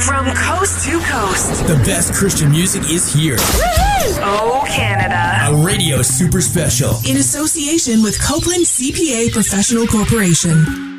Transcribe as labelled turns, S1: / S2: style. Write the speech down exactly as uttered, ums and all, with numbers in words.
S1: From coast to coast.
S2: The best Christian music is here.
S1: Woo-hoo! Oh, Canada.
S2: A radio super special.
S3: In association with Copeland C P A Professional Corporation.